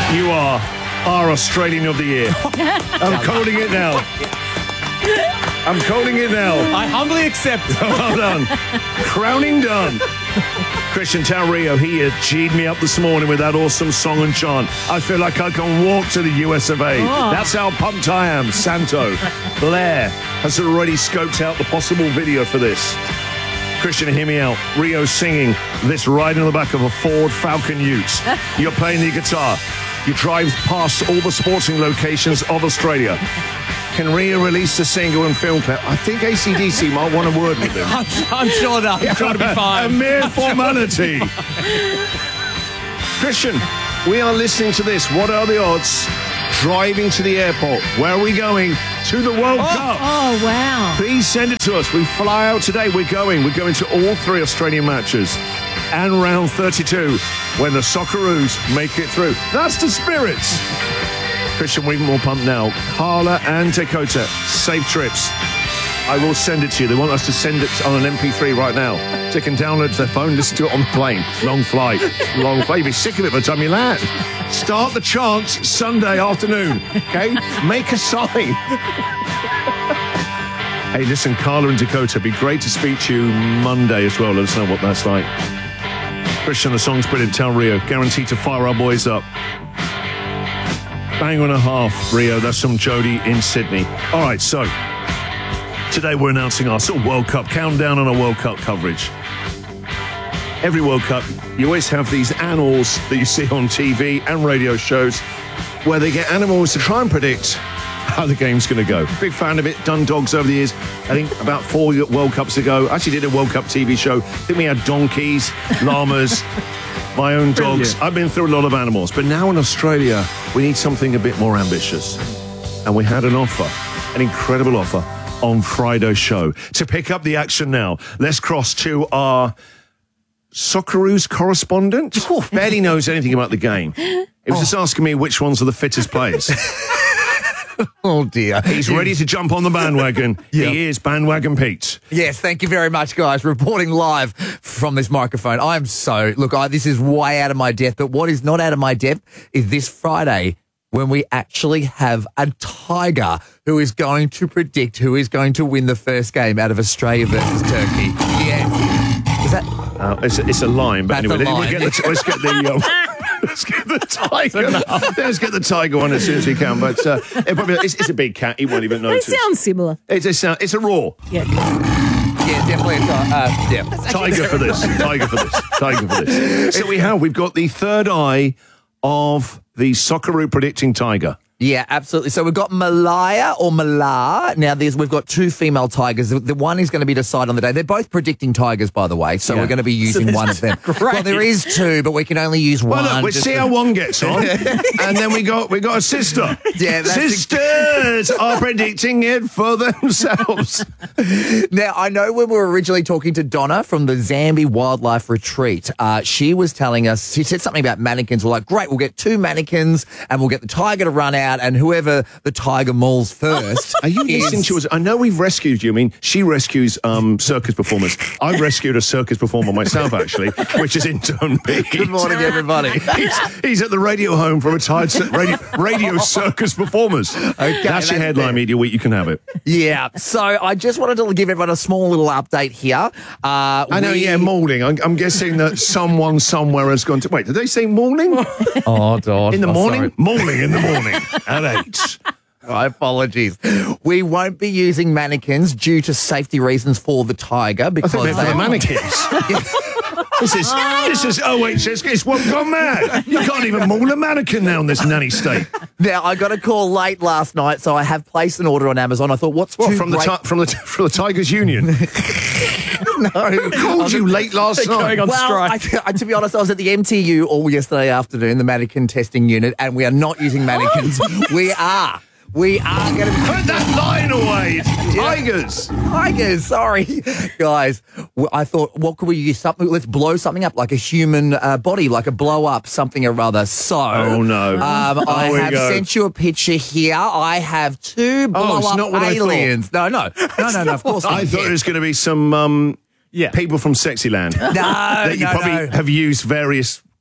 You are our Australian of the Year. I'm calling it now. I'm calling it now. I humbly accept. Well done. Crowning done. Christian Del Rio, he G'd me up this morning with that awesome song and chant. I feel like I can walk to the US of A. That's how pumped I am. Santo. Blair has already scoped out the possible video for this. Christian, hear me out. Rio singing this riding on the back of a Ford Falcon Ute. You're playing the guitar. You drive past all the sporting locations of Australia. Can Rio release a single and film clip? I think AC/DC might want a word with him. I'm sure that. I'm trying to be fine. A mere formality. Christian, we are listening to this. What are the odds? Driving to the airport. Where are we going? To the World Cup. Oh, wow. Please send it to us. We fly out today. We're going to all 3 Australian matches and round 32 when the Socceroos make it through. That's the spirits. Christian, we're even more pumped now. Carla and Dakota, safe trips. I will send it to you. They want us to send it on an MP3 right now. So they can download to their phone, listen to it on the plane. Long flight. Long flight. You'll be sick of it by the time you land. Start the chants Sunday afternoon. Okay? Make a sign. Hey, listen, Carla and Dakota, it'd be great to speak to you Monday as well. Let us know what that's like. Christian, the song's brilliant. Del Rio, guaranteed to fire our boys up. Bang and a half, Rio. That's from Jody in Sydney. All right, so today we're announcing our sort of World Cup countdown on our World Cup coverage. Every World Cup, you always have these animals that you see on TV and radio shows where they get animals to try and predict how the game's going to go. Big fan of it. Done dogs over the years. I think about 4 World Cups ago. Actually did a World Cup TV show. I think we had donkeys, llamas, my own dogs. Brilliant. I've been through a lot of animals. But now in Australia, we need something a bit more ambitious. And we had an offer, an incredible offer on Friday's show. To pick up the action now, let's cross to our Socceroos correspondent. Barely knows anything about the game. He was just asking me which ones are the fittest players. Oh, dear. He's ready to jump on the bandwagon. Yep. He is Bandwagon Pete. Yes, thank you very much, guys. Reporting live from this microphone. This is way out of my depth, but what is not out of my depth is this Friday when we actually have a tiger who is going to predict who is going to win the first game out of Australia versus Turkey. Yeah. Is that... It's a line, but That's anyway, a line. let's get the tiger. Let's get the tiger on as soon as we can. But it's a big cat. He won't even They notice. sound similar. It's a roar. Yeah. Yeah, definitely. Tiger for this. Tiger for this. Tiger for this. So we've got the third eye of the Socceroo predicting tiger. Yeah, absolutely. So we've got Malaya or Malar. Now, we've got 2 female tigers. The one is going to be decided on the day. They're both predicting tigers, by the way, so we're going to be using one of them. Great. Well, there is 2, but we can only use one. Well, look, we'll see how one gets on. And then we got a sister. Yeah, Sisters are predicting it for themselves. Now, I know when we were originally talking to Donna from the Zambi Wildlife Retreat, she was telling us, she said something about mannequins. We're like, great, we'll get 2 mannequins and we'll get the tiger to run out, and whoever the tiger mauls first. Are you listening to us? I know we've rescued you. I mean, she rescues circus performers. I've rescued a circus performer myself, actually, which is Intern Pete. Good morning, everybody. He's at the radio home for retired radio circus performers. Okay, that's your headline, Media Week. You can have it. Yeah. So I just wanted to give everyone a small little update here. I know, mauling. I'm guessing that someone somewhere has gone to... Wait, did they say mauling? Oh, God. In the morning? Mauling in the morning at 8. My apologies. We won't be using mannequins due to safety reasons for the tiger because I think they're mannequins. This is OHS. It's what gone mad. You can't even maul a mannequin now in this nanny state. Now, I got a call late last night, so I have placed an order on Amazon. I thought, from the Tigers Union? No. Who called you late last night? Going on strike. To be honest, I was at the MTU all yesterday afternoon, the mannequin testing unit, and we are not using mannequins. We are going to Put that line away. Tigers. Tigers, sorry. Guys, I thought, what could we use? Let's blow something up, like a human body, like a blow up, something or other. So, oh, no. I have sent you a picture here. I have 2 blow up aliens. No, of course not. I thought it was going to be some people from Sexyland. No, that you probably have used various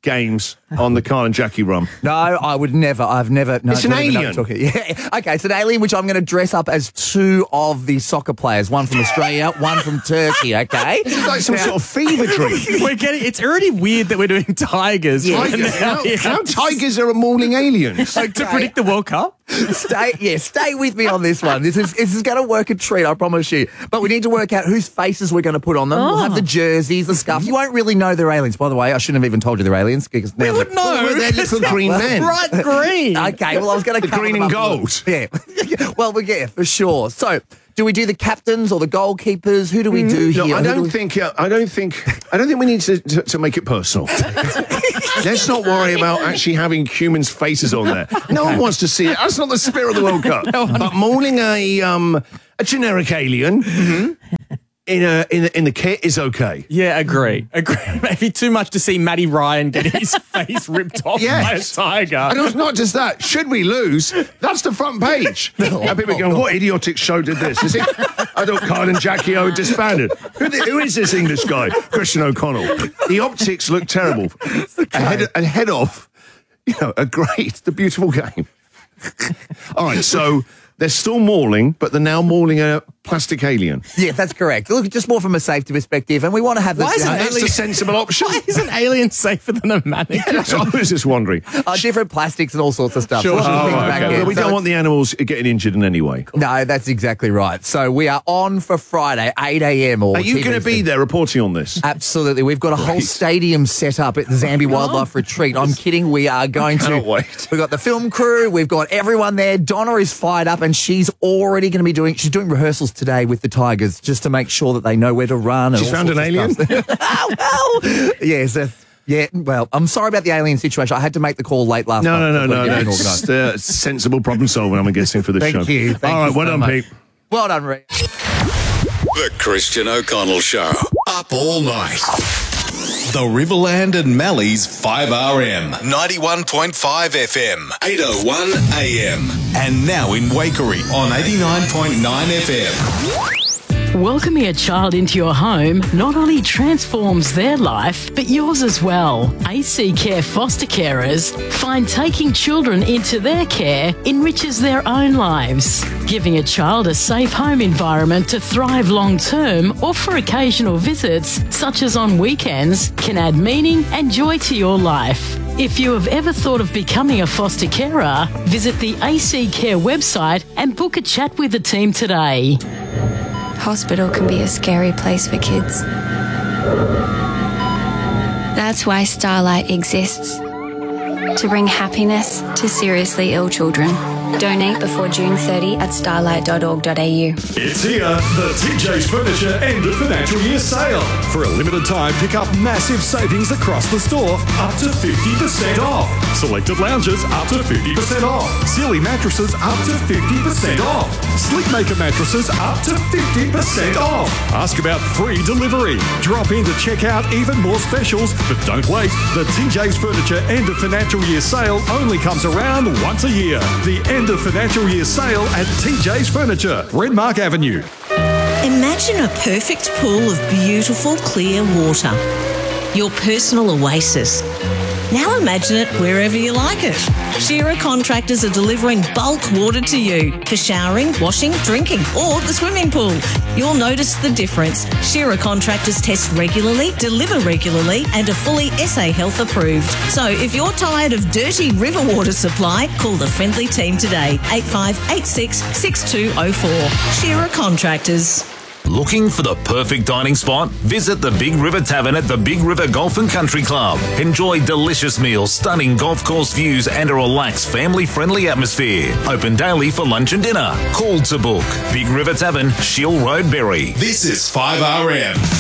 games on the Kyle and Jackie rum? No, I would never. I've never. No, It's an never been alien. able to talk it. Yeah. Okay, it's an alien which I'm going to dress up as two of the soccer players. One from Australia, one from Turkey. Okay. This is like some sort of fever dream. It's already weird that we're doing tigers. Yeah. Tigers. How tigers are mauling aliens? Like to predict the World Cup? Stay with me on this one. This is going to work a treat, I promise you. But we need to work out whose faces we're going to put on them. We'll have the jerseys, the scarf. You won't really know they're aliens. By the way, I shouldn't have even told you they're aliens. Because We would know. They're little green men. Bright green. Okay, well, I was going to green and gold. Yeah. Well, yeah, for sure. So, do we do the captains or the goalkeepers? Who do we do here? No, I don't think we need to make it personal. Let's not worry about actually having humans' faces on there. No one wants to see it. That's not the spirit of the World Cup. But mauling a generic alien in the kit is okay. Yeah, agree. Maybe too much to see Matty Ryan get his face ripped off by a tiger. And it's not just that. Should we lose, that's the front page. And people going, what idiotic show did this? Is it? I thought Kyle and Jackie O disbanded. Who is this English guy? Christian O'Connell. The optics look terrible. Ahead of, the beautiful game. All right, so they're still mauling, but they're now mauling a plastic alien. Yeah, that's correct. Look, just more from a safety perspective, and we want to have Why is it That's a sensible option. Why is an alien safer than a mannequin? That's what I was just wondering. different plastics and all sorts of stuff. Sure. So Oh, think back okay. in. Well, we So don't want the animals getting injured in any way. No, that's exactly right. So we are on for Friday, 8 a.m. Are you going to be there reporting on this? Absolutely. We've got a whole stadium set up at the Zambi Wildlife Retreat. I'm kidding. We are going to. cannot wait. We've got the film crew. We've got everyone there. Donna is fired up and she's already going to be she's doing rehearsals today with the Tigers just to make sure that they know where to run. And She found an alien? Yes. Yeah, well, I'm sorry about the alien situation. I had to make the call late last night. No. Getting It's organised. sensible problem solving, I'm guessing, for this show. Thank you. All right, well so done, much. Pete. Well done, Reece. The Christian O'Connell Show. Up all night. The Riverland and Mallee's 5RM. 91.5 FM. 801 AM. And now in Waikerie on 89.9 FM. Welcoming a child into your home not only transforms their life, but yours as well. AC Care foster carers find taking children into their care enriches their own lives. Giving a child a safe home environment to thrive long term or for occasional visits, such as on weekends, can add meaning and joy to your life. If you have ever thought of becoming a foster carer, visit the AC Care website and book a chat with the team today. Hospital can be a scary place for kids. That's why Starlight exists. To bring happiness to seriously ill children. Donate before June 30 at starlight.org.au. It's here, the TJ's Furniture end of financial year sale. For a limited time, pick up massive savings across the store, up to 50% off. Selected lounges, up to 50% off. Sealy mattresses, up to 50% off. Sleepmaker mattresses, up to 50% off. Ask about free delivery. Drop in to check out even more specials, but don't wait. The TJ's Furniture end of financial year sale only comes around once a year. The end of financial year sale at TJ's Furniture, Redmark Avenue. Imagine a perfect pool of beautiful, clear water. Your personal oasis. Now imagine it wherever you like it. Shearer Contractors are delivering bulk water to you for showering, washing, drinking, or the swimming pool. You'll notice the difference. Shearer Contractors test regularly, deliver regularly, and are fully SA Health approved. So if you're tired of dirty river water supply, call the friendly team today. 8586 6204. Shearer Contractors. Looking for the perfect dining spot? Visit the Big River Tavern at the Big River Golf and Country Club. Enjoy delicious meals, stunning golf course views and a relaxed family-friendly atmosphere. Open daily for lunch and dinner. Call to book. Big River Tavern, Shield Road, Berry. This is 5RM.